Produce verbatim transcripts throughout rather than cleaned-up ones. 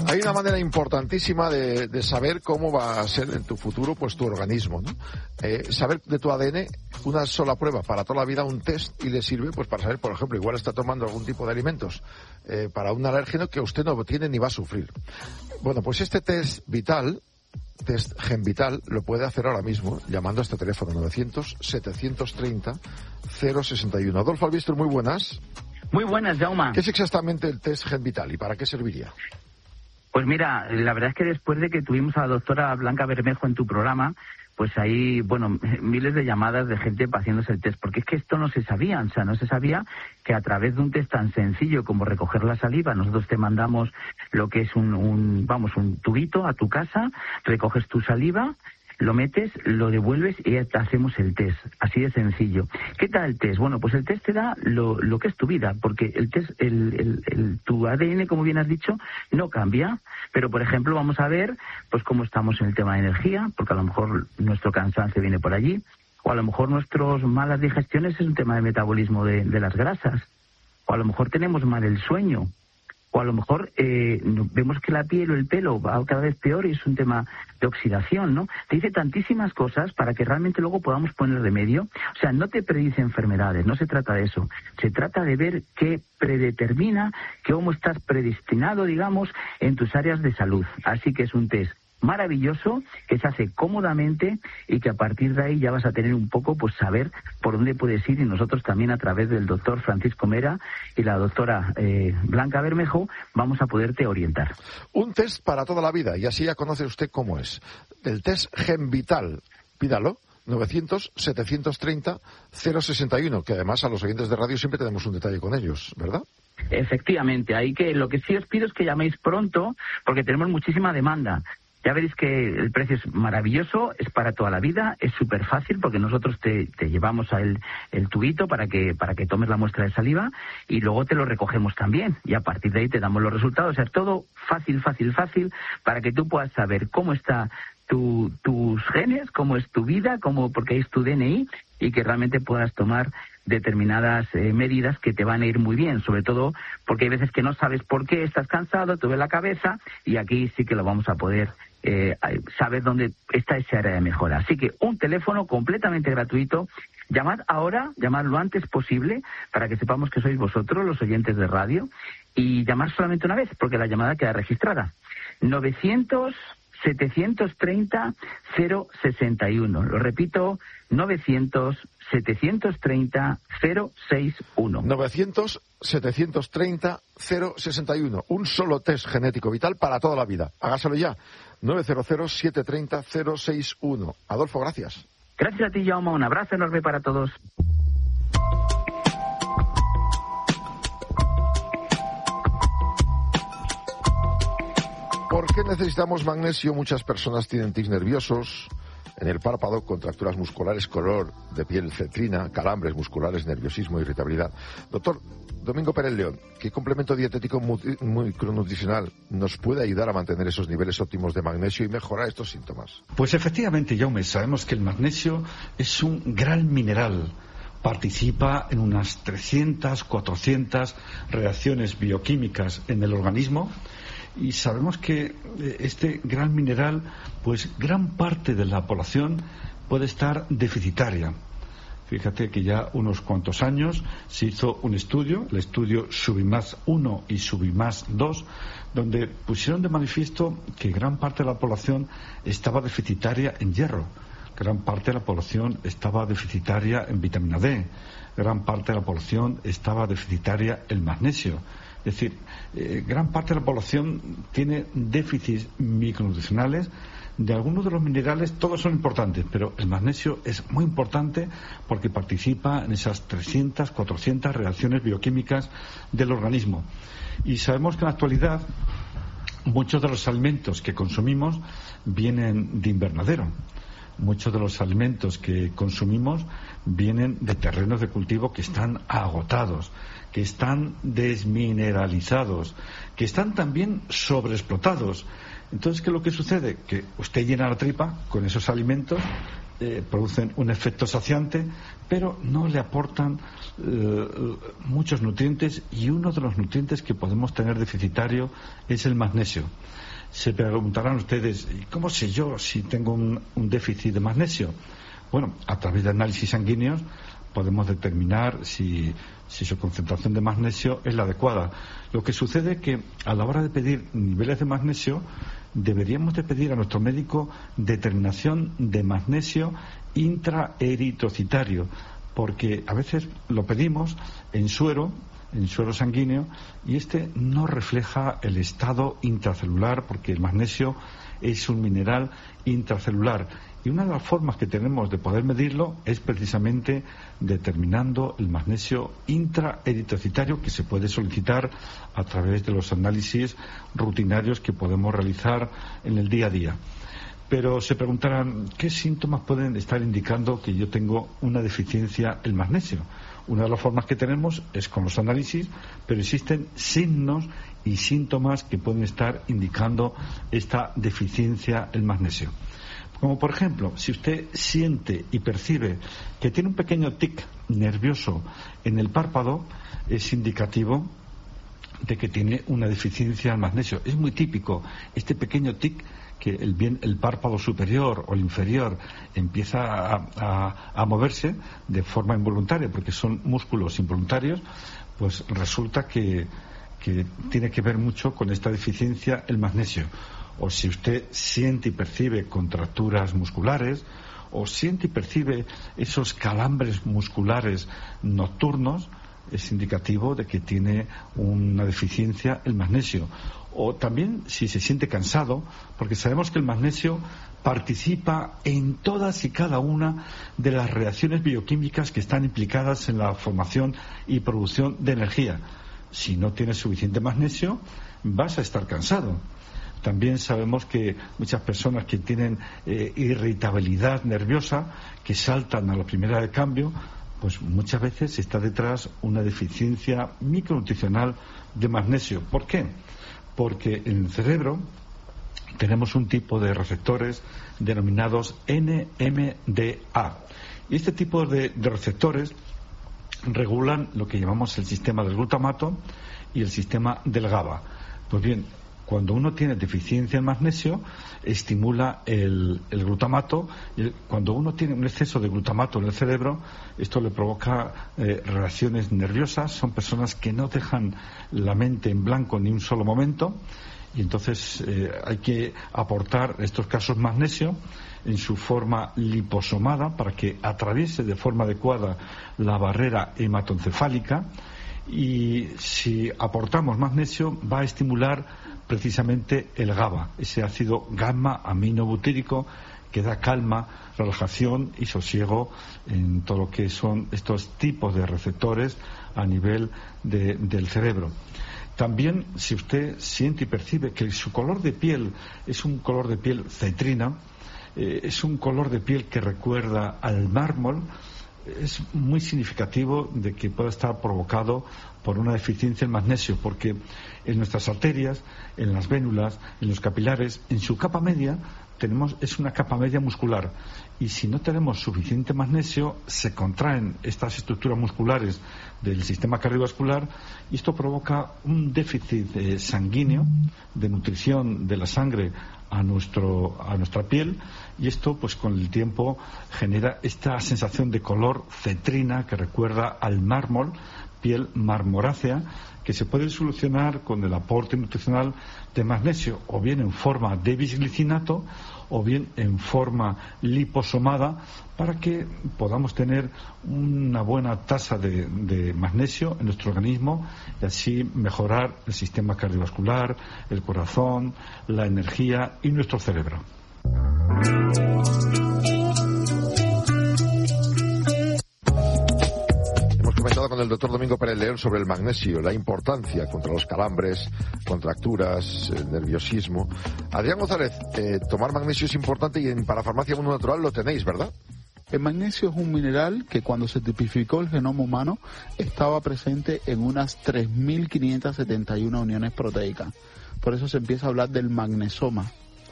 Hay una manera importantísima de, de saber cómo va a ser en tu futuro pues tu organismo, ¿no? Eh, saber de tu A D N una sola prueba para toda la vida, un test, y le sirve pues para saber, por ejemplo, igual está tomando algún tipo de alimentos eh, para un alérgeno que usted no tiene ni va a sufrir. Bueno, pues este test vital, test Gen Vital, lo puede hacer ahora mismo llamando a este teléfono novecientos, setecientos treinta, cero sesenta y uno. Adolfo Albistor, muy buenas. Muy buenas, Jaume. ¿Qué es exactamente el test Gen Vital y para qué serviría? Pues mira, la verdad es que después de que tuvimos a la doctora Blanca Bermejo en tu programa, pues hay, bueno, miles de llamadas de gente haciéndose el test, porque es que esto no se sabía, o sea, no se sabía que a través de un test tan sencillo como recoger la saliva, nosotros te mandamos lo que es un, un vamos, un tubito a tu casa, recoges tu saliva, lo metes, lo devuelves y ya te hacemos el test, así de sencillo. ¿Qué tal el test? Bueno, pues el test te da lo, lo que es tu vida, porque el test, el, el, el, tu A D N, como bien has dicho, no cambia, pero por ejemplo vamos a ver pues cómo estamos en el tema de energía, porque a lo mejor nuestro cansancio viene por allí, o a lo mejor nuestras malas digestiones es un tema de metabolismo de, de las grasas, o a lo mejor tenemos mal el sueño, o a lo mejor eh, vemos que la piel o el pelo va cada vez peor y es un tema de oxidación, ¿no? Te dice tantísimas cosas para que realmente luego podamos poner remedio. O sea, no te predice enfermedades, no se trata de eso. Se trata de ver qué predetermina, cómo estás predestinado, digamos, en tus áreas de salud. Así que es un test maravilloso, que se hace cómodamente y que a partir de ahí ya vas a tener un poco, pues saber por dónde puedes ir, y nosotros también a través del doctor Francisco Mera y la doctora eh, Blanca Bermejo vamos a poderte orientar. Un test para toda la vida, y así ya conoce usted cómo es. El test Gen Vital, pídalo, novecientos, setecientos treinta, cero sesenta y uno, que además a los oyentes de radio siempre tenemos un detalle con ellos, ¿verdad? Efectivamente, ahí que lo que sí os pido es que llaméis pronto, porque tenemos muchísima demanda. Ya veréis que el precio es maravilloso, es para toda la vida, es súper fácil porque nosotros te, te llevamos el, el tubito para que para que tomes la muestra de saliva y luego te lo recogemos también y a partir de ahí te damos los resultados. O sea, es todo fácil, fácil, fácil para que tú puedas saber cómo está tu, tus genes, cómo es tu vida, cómo, porque es tu D N I y que realmente puedas tomar determinadas eh, medidas que te van a ir muy bien, sobre todo porque hay veces que no sabes por qué estás cansado, te duele la cabeza y aquí sí que lo vamos a poder eh, saber dónde está esa área de mejora. Así que un teléfono completamente gratuito, llamad ahora, llamad lo antes posible para que sepamos que sois vosotros los oyentes de radio y llamar solamente una vez porque la llamada queda registrada. novecientos, setecientos treinta, cero sesenta y uno. Lo repito, novecientos, setecientos treinta, cero sesenta y uno. novecientos, setecientos treinta, cero sesenta y uno. Un solo test genético vital para toda la vida. Hágaselo ya. nueve cero cero, siete tres cero, cero seis uno. Adolfo, gracias. Gracias a ti, Jaume. Un abrazo enorme para todos. ¿Por qué necesitamos magnesio? Muchas personas tienen tics nerviosos en el párpado, contracturas musculares, color de piel cetrina, calambres musculares, nerviosismo, irritabilidad. Doctor Domingo Pérez León, ¿qué complemento dietético micronutricional nos puede ayudar a mantener esos niveles óptimos de magnesio y mejorar estos síntomas? Pues efectivamente, Jaume, sabemos que el magnesio es un gran mineral. Participa en unas trescientas, cuatrocientas reacciones bioquímicas en el organismo. Y sabemos que este gran mineral, pues gran parte de la población puede estar deficitaria. Fíjate que ya unos cuantos años se hizo un estudio, el estudio Subimás uno y Subimás dos, donde pusieron de manifiesto que gran parte de la población estaba deficitaria en hierro, gran parte de la población estaba deficitaria en vitamina D, gran parte de la población estaba deficitaria en magnesio. Es decir, eh, gran parte de la población tiene déficits micronutricionales de algunos de los minerales. Todos son importantes, pero el magnesio es muy importante porque participa en esas trescientas, cuatrocientas reacciones bioquímicas del organismo. Y sabemos que en la actualidad muchos de los alimentos que consumimos vienen de invernadero. Muchos de los alimentos que consumimos vienen de terrenos de cultivo que están agotados, que están desmineralizados, que están también sobreexplotados. Entonces, ¿qué es lo que sucede? Que usted llena la tripa con esos alimentos, eh, producen un efecto saciante, pero no le aportan eh, muchos nutrientes, y uno de los nutrientes que podemos tener deficitario es el magnesio. Se preguntarán ustedes, ¿cómo sé yo si tengo un, un déficit de magnesio? Bueno, a través de análisis sanguíneos podemos determinar si, si su concentración de magnesio es la adecuada. Lo que sucede es que a la hora de pedir niveles de magnesio deberíamos de pedir a nuestro médico determinación de magnesio intraeritrocitario, porque a veces lo pedimos en suero, en suero sanguíneo, y este no refleja el estado intracelular, porque el magnesio es un mineral intracelular. Y una de las formas que tenemos de poder medirlo es precisamente determinando el magnesio intraeritrocitario, que se puede solicitar a través de los análisis rutinarios que podemos realizar en el día a día. Pero se preguntarán, ¿qué síntomas pueden estar indicando que yo tengo una deficiencia en magnesio? Una de las formas que tenemos es con los análisis, pero existen signos y síntomas que pueden estar indicando esta deficiencia en magnesio. Como por ejemplo, si usted siente y percibe que tiene un pequeño tic nervioso en el párpado, es indicativo de que tiene una deficiencia en magnesio. Es muy típico este pequeño tic, que el, bien el párpado superior o el inferior empieza a, a, a moverse de forma involuntaria, porque son músculos involuntarios, pues resulta que, que tiene que ver mucho con esta deficiencia el magnesio. O si usted siente y percibe contracturas musculares, o siente y percibe esos calambres musculares nocturnos, es indicativo de que tiene una deficiencia el magnesio. O también si se siente cansado, porque sabemos que el magnesio participa en todas y cada una de las reacciones bioquímicas que están implicadas en la formación y producción de energía. Si no tienes suficiente magnesio, vas a estar cansado. También sabemos que muchas personas que tienen eh, irritabilidad nerviosa, que saltan a la primera de cambio, pues muchas veces está detrás una deficiencia micronutricional de magnesio. ¿Por qué? Porque en el cerebro tenemos un tipo de receptores denominados N M D A. Y este tipo de, de receptores regulan lo que llamamos el sistema del glutamato y el sistema del GABA. Pues bien, cuando uno tiene deficiencia en magnesio, estimula el, el glutamato. Y cuando uno tiene un exceso de glutamato en el cerebro, esto le provoca eh, reacciones nerviosas. Son personas que no dejan la mente en blanco ni un solo momento. Y entonces eh, hay que aportar en estos casos magnesio en su forma liposomada para que atraviese de forma adecuada la barrera hematoencefálica. Y si aportamos magnesio, va a estimular precisamente el GABA, ese ácido gamma aminobutírico que da calma, relajación y sosiego en todo lo que son estos tipos de receptores a nivel de, del cerebro. También, si usted siente y percibe que su color de piel es un color de piel cetrina, eh, es un color de piel que recuerda al mármol, es muy significativo de que pueda estar provocado por una deficiencia en magnesio, porque en nuestras arterias, en las vénulas, en los capilares, en su capa media, tenemos es una capa media muscular, y si no tenemos suficiente magnesio, se contraen estas estructuras musculares del sistema cardiovascular, y esto provoca un déficit eh, sanguíneo de nutrición de la sangre a nuestro a nuestra piel, y esto pues con el tiempo genera esta sensación de color cetrina que recuerda al mármol, piel marmorácea, que se puede solucionar con el aporte nutricional de magnesio, o bien en forma de bisglicinato o bien en forma liposomada, para que podamos tener una buena tasa de, de magnesio en nuestro organismo y así mejorar el sistema cardiovascular, el corazón, la energía y nuestro cerebro. Con el doctor Domingo Pérez León sobre el magnesio, la importancia contra los calambres, contracturas, el nerviosismo. Adrián González, eh, tomar magnesio es importante y en Parafarmacia Mundo Natural lo tenéis, ¿verdad? El magnesio es un mineral que cuando se tipificó el genoma humano estaba presente en unas tres mil quinientas setenta y una uniones proteicas. Por eso se empieza a hablar del magnesoma. Ah.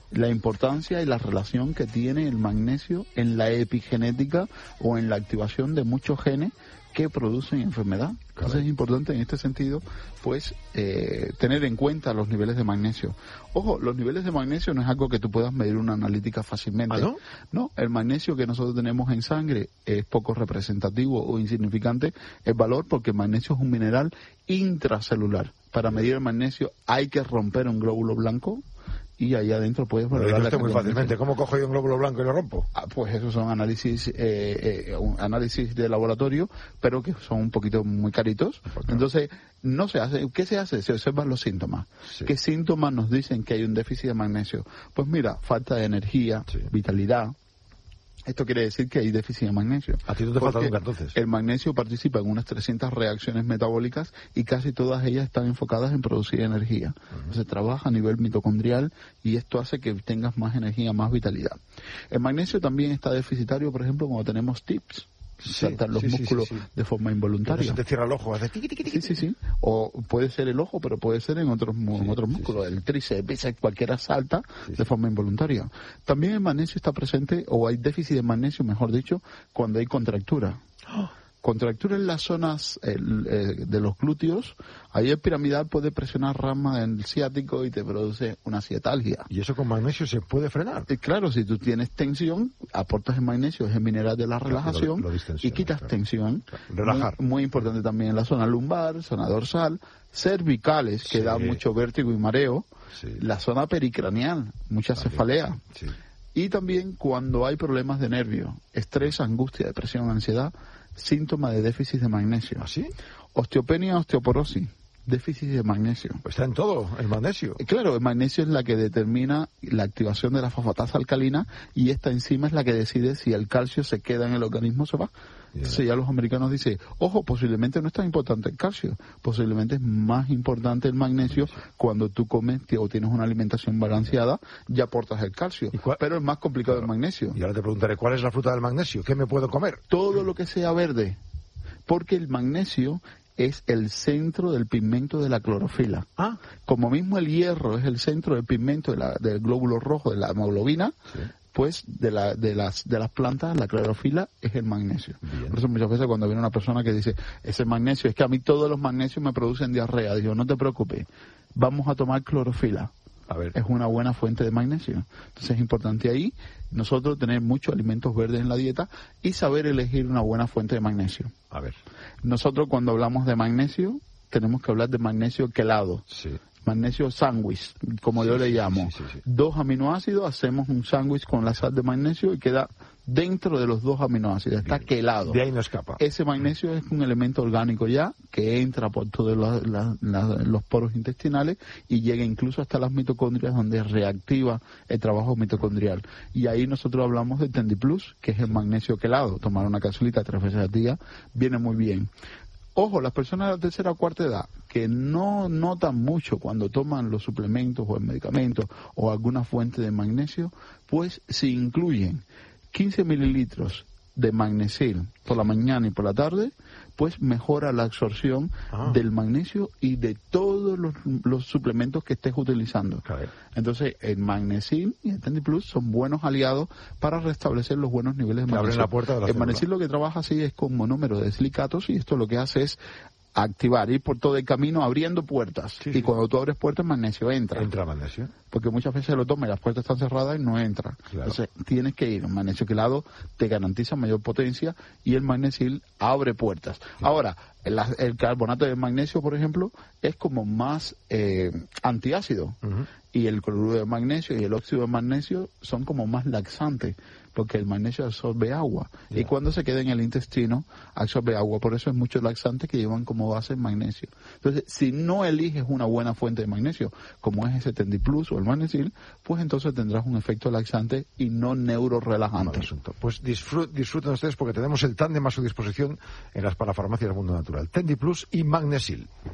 la importancia y la relación que tiene el magnesio en la epigenética o en la activación de muchos genes que producen enfermedad. Entonces es importante en este sentido, pues, eh, tener en cuenta los niveles de magnesio. Ojo, los niveles de magnesio no es algo que tú puedas medir una analítica fácilmente. ¿Ah, no? No, el magnesio que nosotros tenemos en sangre es poco representativo o insignificante el valor, porque el magnesio es un mineral intracelular. Para medir el magnesio hay que romper un glóbulo blanco, y ahí adentro puedes valorar la muy cantidad de fácilmente. magnesio. ¿Cómo cojo yo un glóbulo blanco y lo rompo? Ah, pues esos son análisis eh, eh, un análisis de laboratorio, pero que son un poquito muy caritos. Porque Entonces, no se hace. ¿Qué se hace? Se observan los síntomas. Sí. ¿Qué síntomas nos dicen que hay un déficit de magnesio? Pues mira, falta de energía, Sí. vitalidad. Esto quiere decir que hay déficit de magnesio. A ti no te falta Porque nunca, entonces. el magnesio participa en unas trescientas reacciones metabólicas y casi todas ellas están enfocadas en producir energía. Uh-huh. Entonces trabaja a nivel mitocondrial y esto hace que tengas más energía, más vitalidad. El magnesio también está deficitario, por ejemplo, cuando tenemos tips. Sí, saltar los sí, sí, músculos sí, sí. de forma involuntaria. Se te cierra el ojo, hace tiqui, tiqui, tiqui. Sí, sí, sí. O puede ser el ojo, pero puede ser en otros, mu- Sí, en otros sí, músculos. sí, sí. El tríceps, bíceps, cualquiera salta Sí, de sí. forma involuntaria. También el magnesio está presente, o hay déficit de magnesio, mejor dicho, cuando hay contractura. Contractura en las zonas el, eh, de los glúteos. Ahí el piramidal puede presionar rama del ciático y te produce una ciatalgia. Y eso con magnesio se puede frenar. Y claro, si tú tienes tensión, aportas el magnesio, es el mineral de la Claro, relajación, lo- lo distensiona, y quitas claro. tensión. Relajar. Muy, muy importante también en la zona lumbar, zona dorsal, cervicales, que Sí. da mucho vértigo y mareo, Sí. la zona pericraneal, mucha También, cefalea. sí. Y también cuando hay problemas de nervio, estrés, angustia, depresión, ansiedad, síntoma de déficit de magnesio. ¿Así? Osteopenia, osteoporosis, déficit de magnesio. Pues está en todo, el magnesio. Y claro, el magnesio es la que determina la activación de la fosfatasa alcalina, y esta enzima es la que decide si el calcio se queda en el organismo o se va. Entonces ya los americanos dicen, ojo, posiblemente no es tan importante el calcio, posiblemente es más importante el magnesio. Cuando tú comes o tienes una alimentación balanceada, ya aportas el calcio, ¿Y cuál? pero es más complicado Claro. el magnesio. Y ahora te preguntaré, ¿cuál es la fruta del magnesio? ¿Qué me puedo comer? Todo lo que sea verde, porque el magnesio es el centro del pigmento de la clorofila. Ah, Como mismo el hierro es el centro del pigmento de la- del glóbulo rojo, de la hemoglobina, sí. pues de, la, de, las, de las plantas, la clorofila es el magnesio. Bien. Por eso muchas veces cuando viene una persona que dice, ese magnesio, es que a mí todos los magnesios me producen diarrea, digo, no te preocupes, vamos a tomar clorofila. A ver. Es una buena fuente de magnesio. Entonces es importante ahí nosotros tener muchos alimentos verdes en la dieta y saber elegir una buena fuente de magnesio. A ver. Nosotros cuando hablamos de magnesio, tenemos que hablar de magnesio quelado. Sí. Magnesio sándwich, como Sí, yo le sí, llamo. sí, sí, sí. Dos aminoácidos, hacemos un sándwich con la sal de magnesio y queda dentro de los dos aminoácidos, está Bien. quelado. De ahí no escapa. Ese magnesio es un elemento orgánico ya que entra por todos los, la- la- los poros intestinales y llega incluso hasta las mitocondrias, donde reactiva el trabajo mitocondrial. Y ahí nosotros hablamos de TendiPlus, que es el magnesio quelado. Tomar una capsulita tres veces al día viene muy bien. Ojo, las personas de la tercera o cuarta edad que no notan mucho cuando toman los suplementos o el medicamento o alguna fuente de magnesio, pues si incluyen quince mililitros de magnesil por la mañana y por la tarde, pues mejora la absorción Ah. del magnesio y de todos los, los suplementos que estés utilizando. Claro. Entonces, el magnesil y el TendiPlus son buenos aliados para restablecer los buenos niveles de Te abren magnesio. la puerta de la el célula. magnesil lo que trabaja así es con monómero de silicatos, y esto lo que hace es activar, ir por todo el camino abriendo puertas. Sí, y sí. cuando tú abres puertas, el magnesio entra. Entra magnesio. Porque muchas veces lo tomas y las puertas están cerradas y no entra. Claro. Entonces, tienes que ir. El magnesio quelado te garantiza mayor potencia y el magnesil abre puertas. Ahora, el, el carbonato de magnesio, por ejemplo, es como más eh, antiácido. Ujú. Y el cloruro de magnesio y el óxido de magnesio son como más laxantes, porque el magnesio absorbe agua. Ya. Y cuando se queda en el intestino, absorbe agua. Por eso es muchos laxantes que llevan como base el magnesio. Entonces, si no eliges una buena fuente de magnesio, como es ese TendiPlus o el magnesil, pues entonces tendrás un efecto laxante y no neurorelajante. Mal asunto. Pues disfrut- disfruten ustedes, porque tenemos el tándem a su disposición en las parafarmacias del mundo natural. TendiPlus y Magnesil.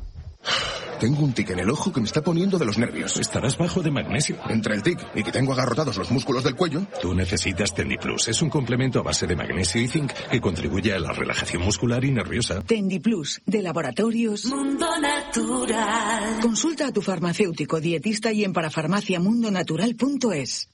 Tengo un tic en el ojo que me está poniendo de los nervios. Estarás bajo de magnesio. Entre el tic y que tengo agarrotados los músculos del cuello. Tú necesitas Tendiplus. Es un complemento a base de magnesio y zinc que contribuye a la relajación muscular y nerviosa. Tendiplus, de Laboratorios Mundo Natural. Consulta a tu farmacéutico, dietista y en parafarmacia mundo natural punto es.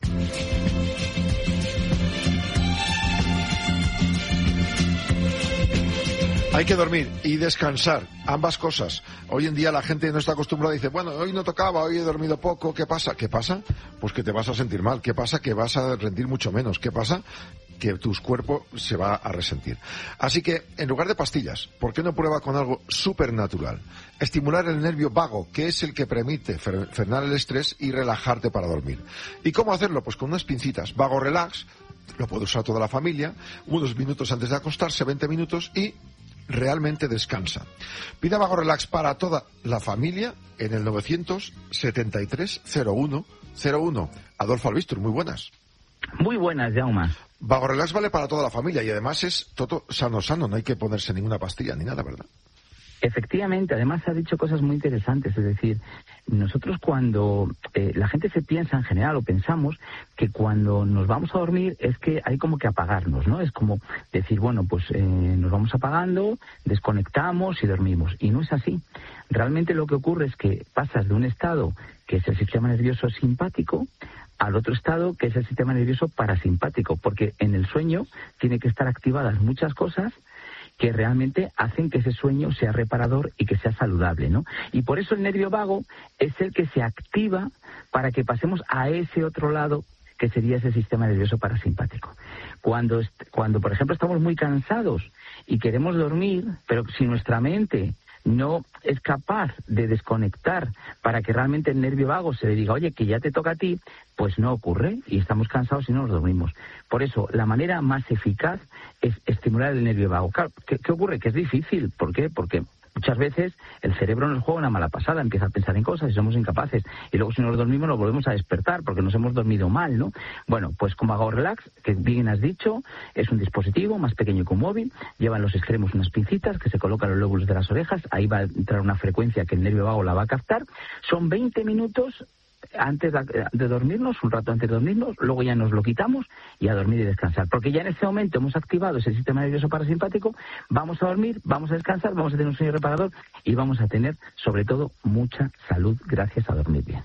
Hay que dormir y descansar, ambas cosas. Hoy en día la gente no está acostumbrada y dice, bueno, hoy no tocaba, hoy he dormido poco, ¿qué pasa? ¿Qué pasa? Pues que te vas a sentir mal. ¿Qué pasa? Que vas a rendir mucho menos. ¿Qué pasa? Que tu cuerpo se va a resentir. Así que, en lugar de pastillas, ¿por qué no prueba con algo supernatural? Estimular el nervio vago, que es el que permite frenar el estrés y relajarte para dormir. ¿Y cómo hacerlo? Pues con unas pincitas. Vago Relax, lo puede usar toda la familia, unos minutos antes de acostarse, veinte minutos, y realmente descansa. Pida Vago Relax para toda la familia en el novecientos setenta y tres cero uno cero uno. Adolfo Albistur, muy buenas. Muy buenas, Jaume. Vago Relax vale para toda la familia y además es todo sano, sano, no hay que ponerse ninguna pastilla ni nada, ¿verdad? Efectivamente, además ha dicho cosas muy interesantes, es decir, nosotros cuando eh, la gente se piensa en general o pensamos que cuando nos vamos a dormir es que hay como que apagarnos, ¿no? Es como decir, bueno, pues eh, nos vamos apagando, desconectamos y dormimos, y no es así. Realmente lo que ocurre es que pasas de un estado que es el sistema nervioso simpático al otro estado que es el sistema nervioso parasimpático, porque en el sueño tiene que estar activadas muchas cosas que realmente hacen que ese sueño sea reparador y que sea saludable, ¿no? Y por eso el nervio vago es el que se activa para que pasemos a ese otro lado que sería ese sistema nervioso parasimpático. Cuando, cuando, por ejemplo, estamos muy cansados y queremos dormir, pero si nuestra mente no es capaz de desconectar para que realmente el nervio vago se le diga, oye, que ya te toca a ti, pues no ocurre y estamos cansados y no nos dormimos. Por eso, la manera más eficaz es estimular el nervio vago. Claro, ¿qué, qué ocurre? Que es difícil. ¿Por qué? Porque muchas veces el cerebro nos juega una mala pasada, empieza a pensar en cosas y somos incapaces. Y luego si nos dormimos nos volvemos a despertar porque nos hemos dormido mal, ¿no? Bueno, pues con Vago Relax, que bien has dicho, es un dispositivo más pequeño que un móvil, lleva en los extremos unas pincitas que se colocan en los lóbulos de las orejas, ahí va a entrar una frecuencia que el nervio vago la va a captar. Son veinte minutos antes de dormirnos, un rato antes de dormirnos, luego ya nos lo quitamos y a dormir y descansar, porque ya en ese momento hemos activado ese sistema nervioso parasimpático, vamos a dormir, vamos a descansar, vamos a tener un sueño reparador y vamos a tener, sobre todo, mucha salud gracias a dormir bien.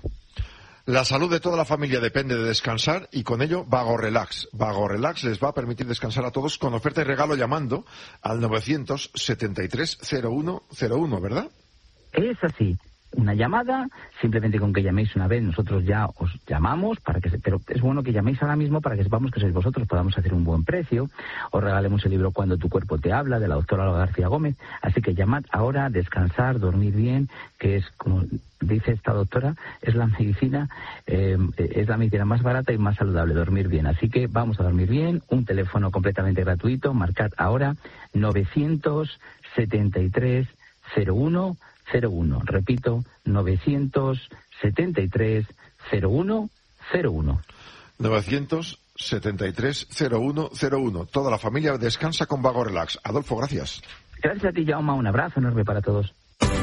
La salud de toda la familia depende de descansar y con ello Vago Relax. Vago Relax les va a permitir descansar a todos con oferta y regalo llamando al novecientos setenta y tres cero uno cero uno, ¿verdad? Es así. Una llamada, simplemente con que llaméis una vez, nosotros ya os llamamos, para que se, pero es bueno que llaméis ahora mismo para que sepamos que sois vosotros, podamos hacer un buen precio, os regalemos el libro Cuando tu cuerpo te habla, de la doctora Olga García Gómez, así que llamad ahora, descansar, dormir bien, que es, como dice esta doctora, es la medicina, eh, es la medicina más barata y más saludable, dormir bien, así que vamos a dormir bien, un teléfono completamente gratuito, marcad ahora, novecientos setenta y tres cero uno cero uno, repito, novecientos setenta y tres cero uno cero uno. novecientos setenta y tres cero uno cero uno. Toda la familia descansa con Vago Relax. Adolfo, gracias. Gracias a ti, Jaume, un abrazo enorme para todos.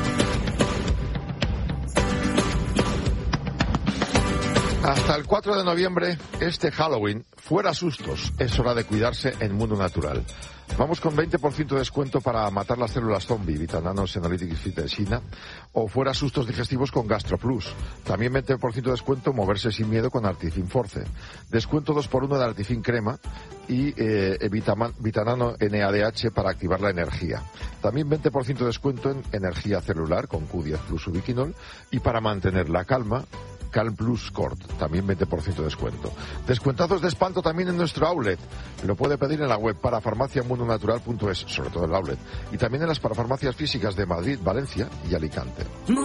Hasta el cuatro de noviembre, este Halloween, fuera sustos, es hora de cuidarse en Mundo Natural. Vamos con veinte por ciento de descuento para matar las células zombie, Vitanano, Senolytic y Fitesina, o fuera sustos digestivos con GastroPlus. También veinte por ciento de descuento moverse sin miedo con Artifin Force. Descuento dos por uno de Artifin Crema y eh, Vitaman, Vitanano N A D H para activar la energía. También veinte por ciento de descuento en energía celular con Q diez Plus Ubiquinol y para mantener la calma, Calm Plus Cord, también veinte por ciento de descuento. Descuentazos de espanto también en nuestro outlet. Lo puede pedir en la web parafarmacia mundo natural punto es, sobre todo el outlet. Y también en las parafarmacias físicas de Madrid, Valencia y Alicante.